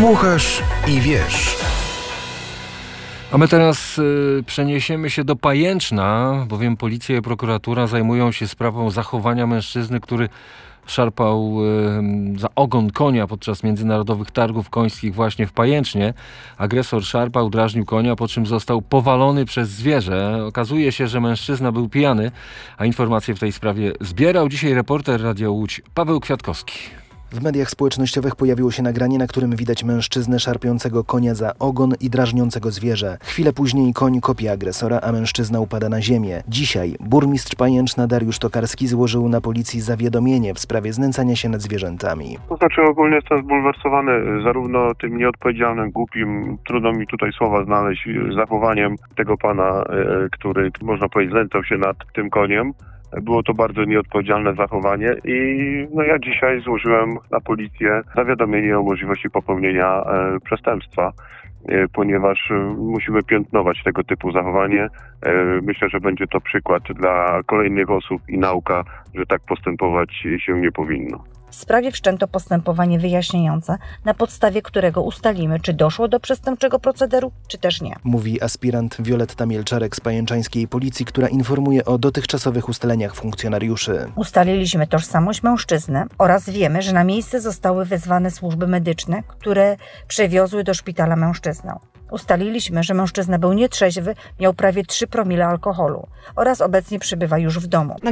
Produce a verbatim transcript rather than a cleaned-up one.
Słuchasz i wiesz. A my teraz y, przeniesiemy się do Pajęczna, bowiem policja i prokuratura zajmują się sprawą zachowania mężczyzny, który szarpał y, za ogon konia podczas międzynarodowych targów końskich właśnie w Pajęcznie. Agresor szarpał, drażnił konia, po czym został powalony przez zwierzę. Okazuje się, że mężczyzna był pijany, a informacje w tej sprawie zbierał dzisiaj reporter Radia Łódź Paweł Kwiatkowski. W mediach społecznościowych pojawiło się nagranie, na którym widać mężczyznę szarpiącego konia za ogon i drażniącego zwierzę. Chwilę później koń kopie agresora, a mężczyzna upada na ziemię. Dzisiaj burmistrz Pajęczna Dariusz Tokarski złożył na policji zawiadomienie w sprawie znęcania się nad zwierzętami. To znaczy ogólnie jestem zbulwersowany zarówno tym nieodpowiedzialnym, głupim, trudno mi tutaj słowa znaleźć, zachowaniem tego pana, który można powiedzieć znęcał się nad tym koniem. Było to bardzo nieodpowiedzialne zachowanie i no ja dzisiaj złożyłem na policję zawiadomienie o możliwości popełnienia e, przestępstwa, e, ponieważ e, musimy piętnować tego typu zachowanie. E, myślę, że będzie to przykład dla kolejnych osób i nauka, że tak postępować się nie powinno. W sprawie wszczęto postępowanie wyjaśniające, na podstawie którego ustalimy, czy doszło do przestępczego procederu, czy też nie. Mówi aspirant Wioletta Mielczarek z pajęczańskiej policji, która informuje o dotychczasowych ustaleniach funkcjonariuszy. Ustaliliśmy tożsamość mężczyzny oraz wiemy, że na miejsce zostały wezwane służby medyczne, które przewiozły do szpitala mężczyznę. Ustaliliśmy, że mężczyzna był nietrzeźwy, miał prawie trzy promile alkoholu oraz obecnie przebywa już w domu.